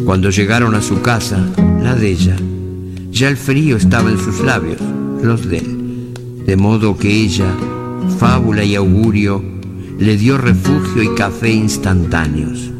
Cuando llegaron a su casa, la de ella, ya el frío estaba en sus labios, los de él, de modo que ella, fábula y augurio, le dio refugio y café instantáneos.